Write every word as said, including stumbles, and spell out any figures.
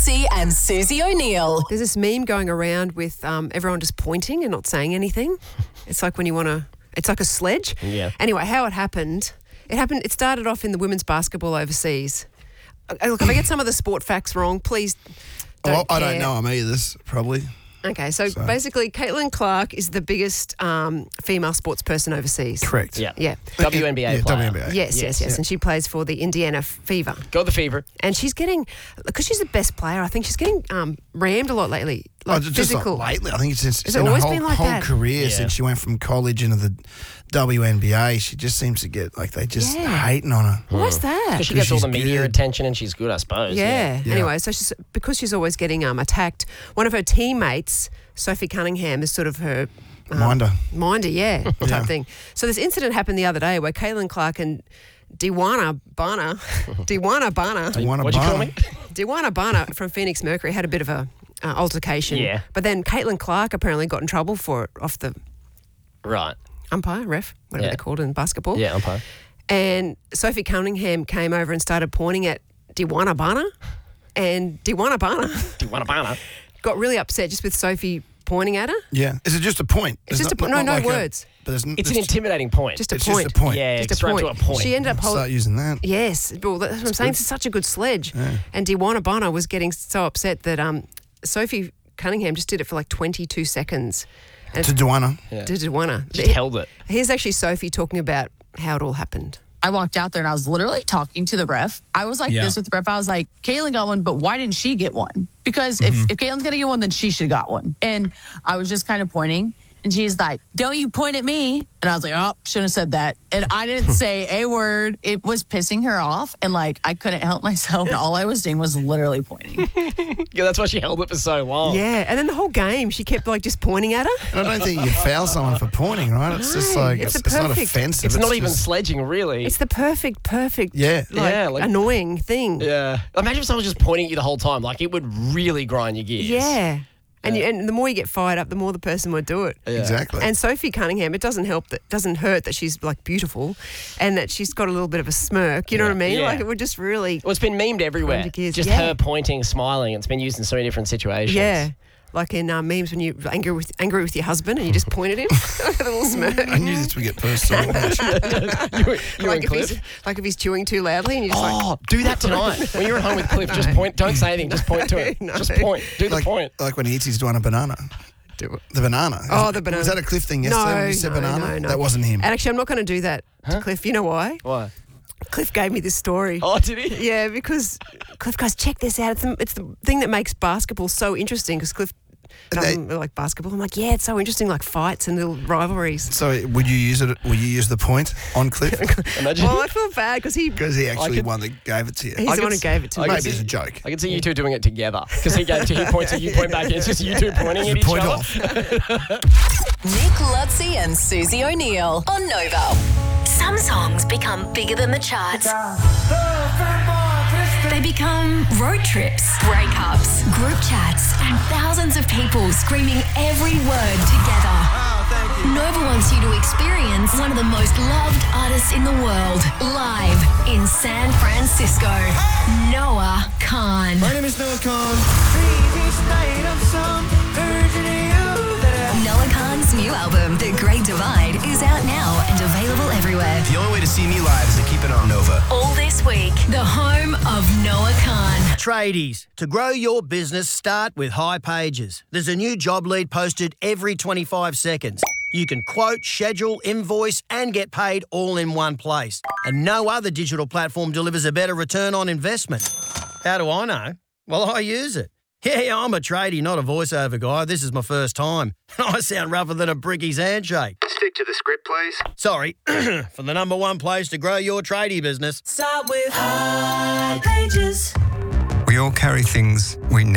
Lutzi and Susie O'Neill. There's this meme going around with um, everyone just pointing and not saying anything. It's like when you want to, it's like a sledge. Yeah. Anyway, how it happened, it happened, it started off in the women's basketball overseas. Uh, Look, if I get some of the sport facts wrong, please don't Oh, I care. don't know them either, probably. Okay, so, So- basically, Caitlin Clark is the biggest um, female sports person overseas. Correct. Yeah. Yeah. W N B A Yeah, player. W N B A. Yes, yes, yes. And she plays for the Indiana Fever. Go the Fever. And she's getting, because she's the best player, I think she's getting um, rammed a lot lately. Like Oh, just physical. not lately. I think it's since Has it in her always whole, been like whole that? career Yeah. since she went from college into the W N B A. She just seems to get like they just Yeah. hating on her. Why's that? Because she gets all she's the media good. attention and she's good, I suppose. Yeah. Yeah. Anyway, so she's because she's always getting um, attacked. One of her teammates, Sophie Cunningham, is sort of her um, Minder. minder, yeah, type Yeah. thing. So this incident happened the other day where Caitlin Clark and Diwana Bana, Diwana Bana, Wanna What'd you call bar me? Diwana Bana from Phoenix Mercury had a bit of a uh, altercation. Yeah. But then Caitlin Clark apparently got in trouble for it off the Right. umpire, ref, whatever Yeah. they're called in basketball. Yeah, umpire. And Sophie Cunningham came over and started pointing at Diwana Bana. And Diwana Bana Do you want a banner? got really upset just with Sophie pointing at her. Yeah. Is it just a point? It's There's just not- a po- no, not no like a- words. but there's, n- It's an there's- intimidating point. Just a It's point. just a point. Yeah, Just a straight point. to a point. She ended up holding. Start using that. Yes, well, that's what I'm saying. It's such a good sledge. And Diwana Bana was getting so upset that um, Sophie Cunningham just did it for like twenty-two seconds. And To Duana. Yeah. to Diwana. Just held it. Here's actually Sophie talking about how it all happened. I walked out there and I was literally talking to the ref. I was like Yeah. this with the ref. I was like, Caitlin got one, but why didn't she get one? Because if, if Caitlin's going to get one, then she should have got one. And I was just kind of pointing. And she's like, don't you point at me. And I was like, oh, shouldn't have said that. And I didn't say a word. It was pissing her off. And like, I couldn't help myself. And all I was doing was literally pointing. Yeah, that's why she held it for so long. Yeah, and then the whole game, she kept like just pointing at her. And I don't think you foul someone for pointing, right? It's just No, like, it's it's, a it's not perfect- offensive. It's, not even just- sledging, really. It's the perfect, perfect, Yeah. like, Yeah, like- annoying thing. yeah. Imagine if someone was just pointing at you the whole time. Like, it would really grind your gears. Yeah. And, you, and the more you get fired up, the more the person would do it. Yeah. Exactly. And Sophie Cunningham, it doesn't help that doesn't hurt that she's like beautiful, and that she's got a little bit of a smirk. You know what I mean? Yeah. Like it would just really, Well, it's been memed everywhere. Grind your gears. Just Yeah. her pointing, smiling. It's been used in so many different situations. yeah. Like in um, memes when you're angry with angry with your husband and you just point at him with a little smirk. I knew this would get personal. you, you like and if Cliff. he's like if he's chewing too loudly and you're just like. Oh, do that tonight. When you're at home with Cliff, just point. Don't say anything. Just point to it. No. Just point. Do the like, point. like when he eats his Duana banana. Do it. The banana. Oh, the banana. Was that a Cliff thing yesterday No, when you said no, banana? no, no. That wasn't him. And actually, I'm not going to do that to Cliff. You know why? Why? Cliff gave me this story. Oh, did he? Yeah, because Cliff goes, check this out. It's the, it's the thing that makes basketball so interesting because Cliff And they- doesn't like basketball. I'm like, yeah, it's so interesting, like fights and little rivalries. So would you use it? Would you use the point on Cliff? Imagine. Well, I feel bad because he, Because he actually could- one that gave it to you. he's I the could one who s- gave it to I me. could Maybe see- it's a joke. I can see you two doing it together because he gave he points and you point back. It's just you two pointing at The each point other. off. Nick Lutzi and Susie O'Neill on Nova. Some songs become bigger than the charts. They become road trips, breakups, group chats, and thousands of people screaming every word together. Nova wants you to experience one of the most loved artists in the world live in San Francisco. Noah Khan. My name is Noah Khan. Noah Khan's new album, The Great Divide, is out now and available everywhere. The only way to see me live is to keep it on Nova. All this week, the home of Noah Khan. Tradies, to grow your business, start with High Pages. There's a new job lead posted every twenty-five seconds. You can quote, schedule, invoice, and get paid all in one place. And no other digital platform delivers a better return on investment. How do I know? Well, I use it. Yeah, I'm a tradie, not a voiceover guy. This is my first time. I sound rougher than a bricky's handshake. Stick to the script, please. Sorry, for the number one place to grow your tradie business. Start with High Pages. We all carry things we